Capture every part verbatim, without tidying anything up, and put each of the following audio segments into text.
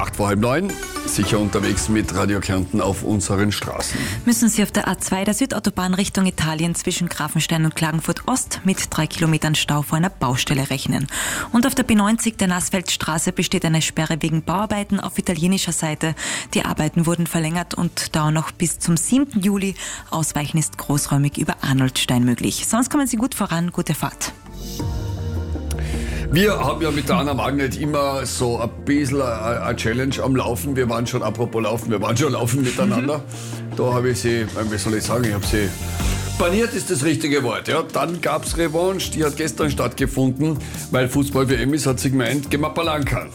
Acht vor halb neun, sicher unterwegs mit Radio Kärnten auf unseren Straßen. Müssen Sie auf der A zwei der Südautobahn Richtung Italien zwischen Grafenstein und Klagenfurt Ost mit drei Kilometern Stau vor einer Baustelle rechnen. Und auf der B neunzig der Nassfeldstraße besteht eine Sperre wegen Bauarbeiten auf italienischer Seite. Die Arbeiten wurden verlängert und dauern noch bis zum siebten Juli. Ausweichen ist großräumig über Arnoldstein möglich. Sonst kommen Sie gut voran. Gute Fahrt. Wir haben ja mit der Anna Magnet immer so ein bisschen eine Challenge am Laufen. Wir waren schon, apropos Laufen, wir waren schon laufen miteinander. Da habe ich sie, wie soll ich sagen, ich habe sie paniert, ist das richtige Wort. Ja. Dann gab es Revanche, die hat gestern stattgefunden, weil Fußball-W M ist, hat sie gemeint, gehen wir Palanca.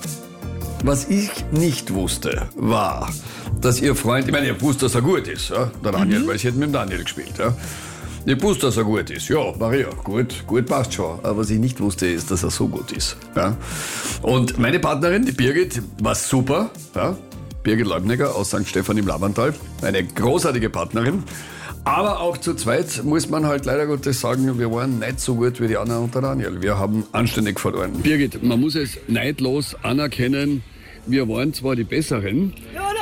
Was ich nicht wusste, war, dass ihr Freund, ich meine, ihr wusst, dass er gut ist, ja, der Daniel, mhm. weil sie hat mit dem Daniel gespielt. Ja. Ich wusste, dass er gut ist. Ja, Maria, gut, gut passt schon. Aber was ich nicht wusste, ist, dass er so gut ist. Ja. Und meine Partnerin, die Birgit, war super. Ja. Birgit Leubniger aus Sankt Stephan im Labantal. Eine großartige Partnerin. Aber auch zu zweit muss man halt leider Gottes sagen, wir waren nicht so gut wie die Anna und der Daniel. Wir haben anständig verloren. Birgit, man muss es neidlos anerkennen, wir waren zwar die Besseren,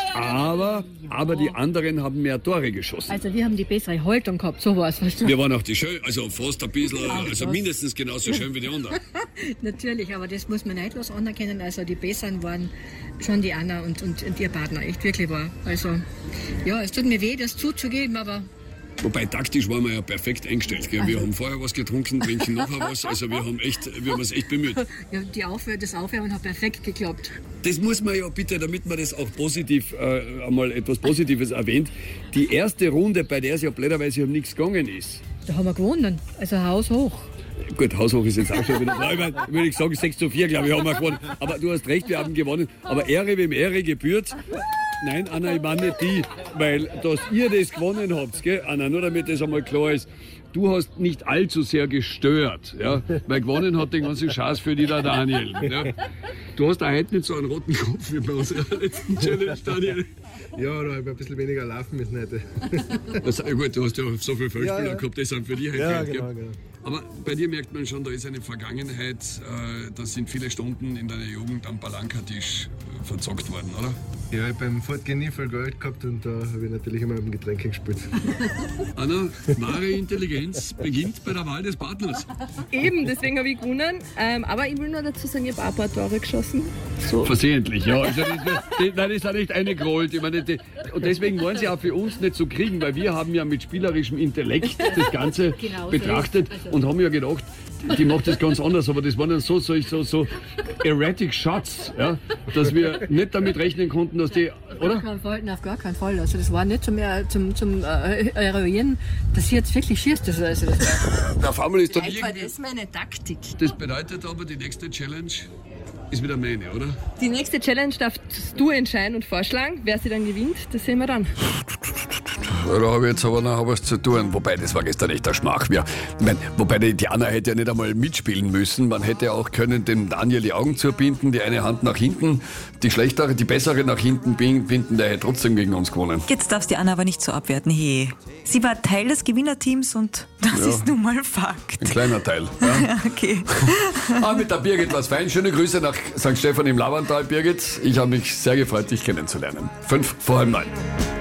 aber, aber die anderen haben mehr Tore geschossen. Also wir haben die bessere Haltung gehabt, so war es. Wir waren auch die schön, also fast ein bisschen, also mindestens genauso schön wie die anderen. Natürlich, aber das muss man neidlos anerkennen. Also die Besseren waren schon die Anna und, und, und ihr Partner, echt wirklich wahr. Also ja, es tut mir weh, das zuzugeben, aber... Wobei taktisch waren wir ja perfekt eingestellt. Gell? Wir haben vorher was getrunken, trinken nachher was. Also wir haben echt, wir haben uns echt bemüht. Ja, die Aufwärme, das Aufwärmen hat perfekt geklappt. Das muss man ja bitte, damit man das auch positiv, äh, einmal etwas Positives erwähnt. Die erste Runde, bei der es ja blöderweise um nichts gegangen ist. Da haben wir gewonnen, also haushoch. Gut, haushoch ist jetzt auch schon wieder. Nein, würde ich sagen, sechs zu vier, glaube ich, haben wir gewonnen. Aber du hast recht, wir haben gewonnen. Aber Ehre, wem Ehre gebührt. Nein, Anna, ich meine nicht die, weil dass ihr das gewonnen habt, gell, Anna, nur damit das einmal klar ist, du hast nicht allzu sehr gestört, ja, weil gewonnen hat den ganzen Schatz für die der Daniel. Ja. Du hast auch heute nicht so einen roten Kopf wie bei unserer letzten Challenge, Daniel. Ja, da habe ich ein bisschen weniger laufen müssen heute. Das, gut, du hast ja so viele Feldspieler ja, ja. gehabt, das sind für dich heute. Ja, Geld, genau, genau. Aber bei dir merkt man schon, da ist eine Vergangenheit, äh, da sind viele Stunden in deiner Jugend am Palanca-Tisch äh, verzockt worden, oder? Ja, ich habe beim Fortgehen nie viel Geld gehabt und da habe ich natürlich immer mit dem Getränk gespielt. Anna, wahre Intelligenz beginnt bei der Wahl des Partners. Eben, deswegen habe ich gewonnen. Ähm, aber ich will nur dazu sagen, ich habe auch ein paar Tore geschossen. So. Versehentlich, ja. Also das, das, nein, das ist ja nicht eine gerollt. Ich meine, das, und deswegen waren sie auch für uns nicht zu kriegen, weil wir haben ja mit spielerischem Intellekt das Ganze genau, betrachtet so also. Und haben ja gedacht, die macht das ganz anders, aber das waren dann so, so, so, so erratic Shots, ja, dass wir nicht damit rechnen konnten, dass die, oder? Auf gar keinen Fall, auf gar keinen Fall. Also das war nicht zum, zum, zum äh, Eruieren, dass sie jetzt wirklich schießt. Also das war der Fammel ist doch das ist meine Taktik. Das bedeutet aber, die nächste Challenge ist wieder meine, oder? Die nächste Challenge darfst du entscheiden und vorschlagen. Wer sie dann gewinnt, das sehen wir dann. Da habe ich jetzt aber noch was zu tun. Wobei, das war gestern echt der Schmach. Ja, ich mein, wobei, die Anna hätte ja nicht einmal mitspielen müssen. Man hätte auch können dem Daniel die Augen zubinden, die eine Hand nach hinten, die schlechtere, die bessere nach hinten binden, der hätte trotzdem gegen uns gewonnen. Jetzt darfst die Anna aber nicht so abwerten. Hey, sie war Teil des Gewinnerteams und das ja, ist nun mal Fakt. Ein kleiner Teil. Ja, ja okay. Aber mit der Birgit war es fein. Schöne Grüße nach Sankt Stephan im Labantal, Birgit. Ich habe mich sehr gefreut, dich kennenzulernen. Fünf vor halb neun.